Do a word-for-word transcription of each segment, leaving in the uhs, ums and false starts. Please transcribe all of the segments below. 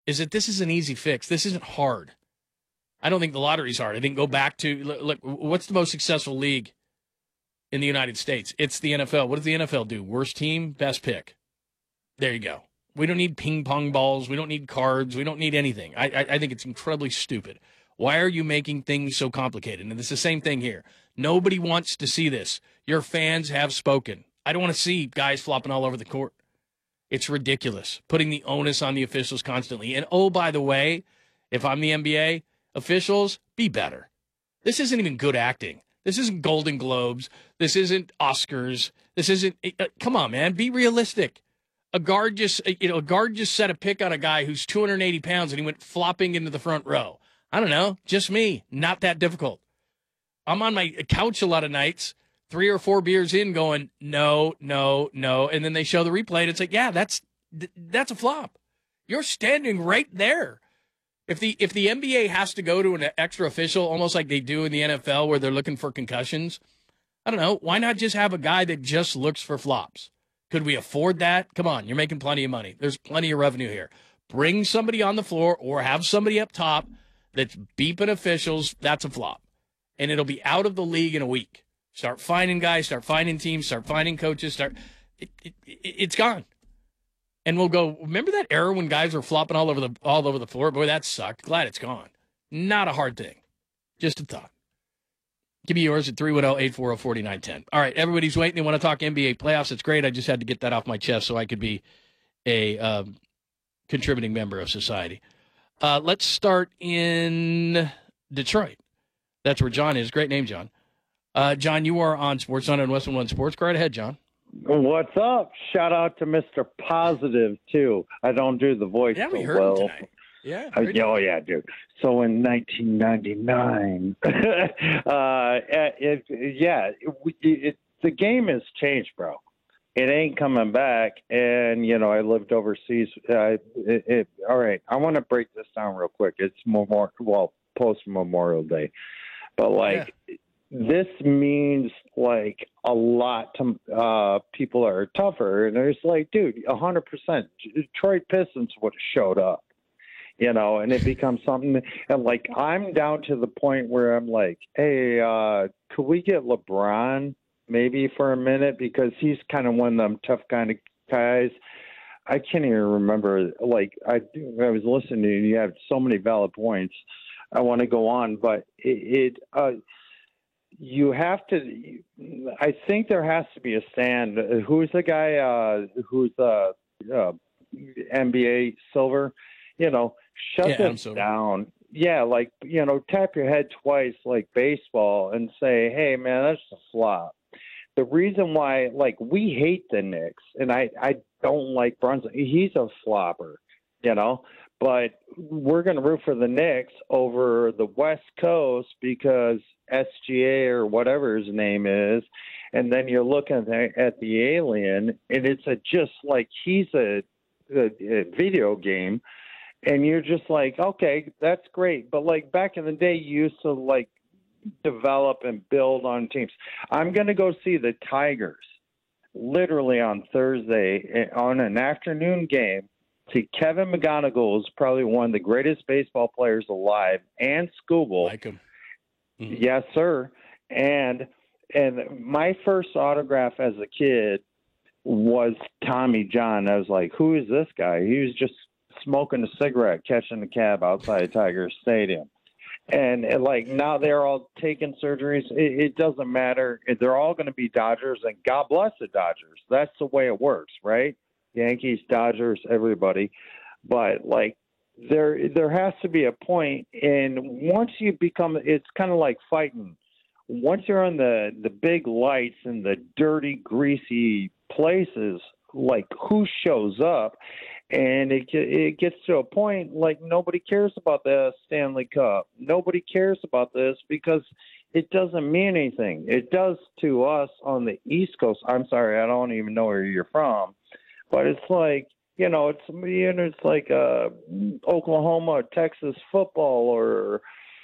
is that this is an easy fix. This isn't hard. I don't think the lottery's hard. I think go back to, look, look, what's the most successful league in the United States? It's the N F L. What does the N F L do? Worst team, best pick. There you go. We don't need ping pong balls. We don't need cards. We don't need anything. I, I, I think it's incredibly stupid. Why are you making things so complicated? And it's the same thing here. Nobody wants to see this. Your fans have spoken. I don't want to see guys flopping all over the court. It's ridiculous, putting the onus on the officials constantly. And, oh, by the way, if I'm the N B A, officials, be better. This isn't even good acting. This isn't Golden Globes. This isn't Oscars. This isn't uh, – come on, man. Be realistic. A guard just you know, a guard just set a pick on a guy who's two hundred eighty pounds and he went flopping into the front row. I don't know. Just me. Not that difficult. I'm on my couch a lot of nights, three or four beers in going, no, no, no. And then they show the replay and it's like, yeah, that's that's a flop. You're standing right there. If the if the N B A has to go to an extra official, almost like they do in the N F L where they're looking for concussions, I don't know. Why not just have a guy that just looks for flops? Could we afford that? Come on, you're making plenty of money. There's plenty of revenue here. Bring somebody on the floor or have somebody up top that's beeping officials. That's a flop. And it'll be out of the league in a week. Start finding guys, start finding teams, start finding coaches. Start. It, it, it, it's gone. And we'll go, remember that era when guys were flopping all over the all over the floor? Boy, that sucked. Glad it's gone. Not a hard thing. Just a thought. Give me yours at three one zero, eight four zero, four nine one zero. All right, everybody's waiting. They want to talk N B A playoffs. It's great. I just had to get that off my chest so I could be a um, contributing member of society. Uh, let's start in Detroit. That's where John is. Great name, John. Uh, John, you are on SportsCenter and West One Sports. Go right ahead, John. What's up? Shout out to Mister Positive, too. I don't do the voice yeah, we so heard well. him tonight. Yeah. Uh, oh, yeah, dude. So in nineteen ninety-nine, uh, it, yeah, it, it, the game has changed, bro. It ain't coming back. And, you know, I lived overseas. Uh, it, it, all right, I want to break this down real quick. It's more, well, post-Memorial Day. But, like, yeah. This means, like, a lot to uh, people that are tougher. And it's like, dude, one hundred percent. Detroit Pistons would have showed up. You know, and it becomes something, and like I'm down to the point where I'm like, hey, uh, could we get LeBron maybe for a minute because he's kind of one of them tough kind of guys. I can't even remember. Like I, I was listening to you. You have so many valid points. I want to go on, but it, it uh, you have to. I think there has to be a stand. Who's the guy? Uh, who's the uh, uh, N B A Silver? You know, shut yeah, this down. Yeah, like, you know, tap your head twice like baseball and say, hey, man, that's a flop. The reason why, like, we hate the Knicks, and I, I don't like Brunson. He's a flopper, you know, but we're going to root for the Knicks over the West Coast because S G A or whatever his name is. And then you're looking at the, at the alien, and it's a, just like he's a, a, a video game. And you're just like, okay, that's great. But, like, back in the day, you used to, like, develop and build on teams. I'm going to go see the Tigers literally on Thursday on an afternoon game. See, Kevin McGonigal is probably one of the greatest baseball players alive, and Scooble. Like him. Mm-hmm. Yes, sir. And and my first autograph as a kid was Tommy John. I was like, who is this guy? He was just smoking a cigarette, catching the cab outside Tiger Stadium. And, and like now they're all taking surgeries. It, it doesn't matter. They're all going to be Dodgers, and God bless the Dodgers. That's the way it works, right? Yankees, Dodgers, everybody. But like there, there has to be a point. And once you become, it's kind of like fighting. Once you're on the, the big lights and the dirty, greasy places, like who shows up? And it it gets to a point like nobody cares about the Stanley Cup. Nobody cares about this because it doesn't mean anything. It does to us on the East Coast. I'm sorry, I don't even know where you're from, but it's like, you know, it's you know, it's like uh, Oklahoma, Texas football, or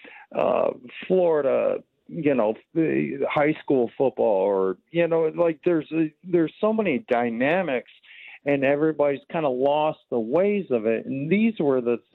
uh, Florida, you know, high school football, or you know, like there's there's so many dynamics. And everybody's kind of lost the ways of it. And these were the